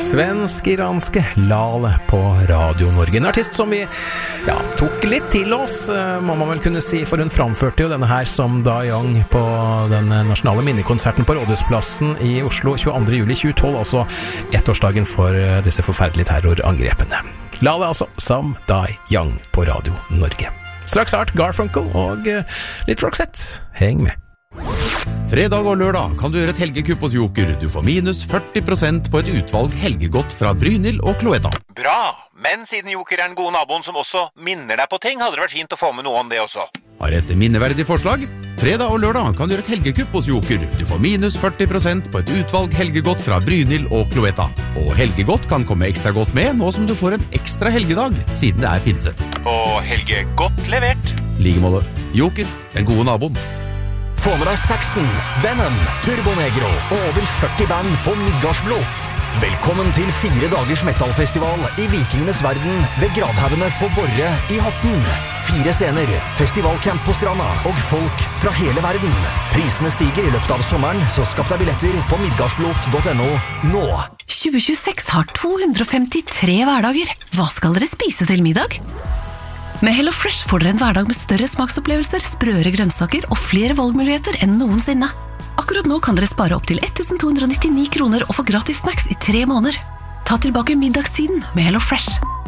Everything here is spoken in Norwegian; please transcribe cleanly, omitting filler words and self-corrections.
Svensk-iranske Lale på Radio Norge. En artist som vi tok litt til oss, må man vel kunne si, for hun framførte jo denne her som Da Young på den nasjonale minnekonserten på Rådhusplassen i Oslo 22. juli 2012, altså ettårsdagen for disse forferdelige terrorangrepene. Lale altså som Da Young på Radio Norge. Straks Art Garfunkel og litt Roxette. Heng med. Fredag og lørdag kan du gjøre et helgekupp hos Joker. Du får minus 40% på et utvalg helgegodt fra Brynhild og Cloetta. Bra, men siden Joker er den gode naboen som også minner deg på ting, hadde det vært fint å få med noe om det også. Har et minneverdig forslag? Fredag og lørdag kan du gjøre et helgekupp hos Joker. Du får minus 40% på et utvalg helgegodt fra Brynhild og Cloetta. Og helgegodt kan komme ekstra godt med nå som du får en ekstra helgedag, siden det er pinse. Og helgegodt levert. Like måte. Joker, den gode naboen. Få med deg Saxon, Venom, Turbo Negro og over 40 band på Midgardsblot. Velkommen til 4 dagers metalfestival i Vikingenes verden ved Gravhaugene på Borre i Horten. 4 scener, festivalcamp på stranda og folk fra hele verden. Prisene stiger i løpet av sommeren, så skaff deg billetter på midgardsblot.no nå. 2026 har 253 hverdager. Hva skal dere spise til middag? Med Hello Fresh får dere en hverdag med større smaksopplevelser, sprøere grønnsaker og flere valgmuligheter enn noensinne. Akkurat nå kan dere spare opp til 1299 kroner og få gratis snacks i 3 måneder. Ta tilbake middagstiden med Hello Fresh.